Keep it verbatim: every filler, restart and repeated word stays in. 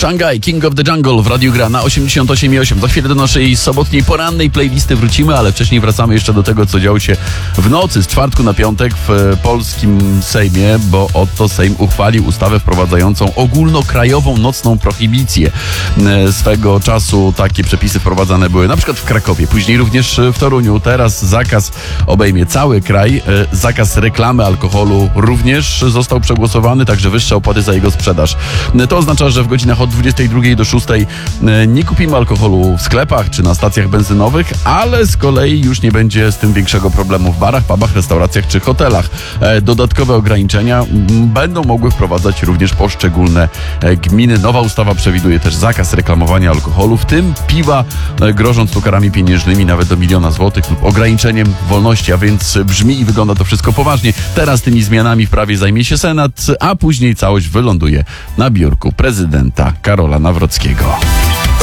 Shanghai, King of the Jungle w Radiu Gra na osiemdziesiąt osiem i osiem. Za chwilę do naszej sobotniej porannej playlisty wrócimy, ale wcześniej wracamy jeszcze do tego, co działo się w nocy z czwartku na piątek w polskim Sejmie, bo oto Sejm uchwalił ustawę wprowadzającą ogólnokrajową nocną prohibicję. Swego czasu takie przepisy wprowadzane były na przykład w Krakowie, później również w Toruniu. Teraz zakaz obejmie cały kraj. Zakaz reklamy alkoholu również został przegłosowany, także wyższe opłaty za jego sprzedaż. To oznacza, że w godzinach od dwudziestej drugiej do szóstej nie kupimy alkoholu w sklepach czy na stacjach benzynowych, ale z kolei już nie będzie z tym większego problemu w barach, pubach, restauracjach czy hotelach. Dodatkowe ograniczenia będą mogły wprowadzać również poszczególne gminy. Nowa ustawa przewiduje też zakaz reklamowania alkoholu, w tym piwa, grożąc tu karami pieniężnymi nawet do miliona złotych lub ograniczeniem wolności, a więc brzmi i wygląda to wszystko poważnie. Teraz tymi zmianami w prawie zajmie się Senat, a później całość wyląduje na biurku prezydenta Karola Nawrockiego.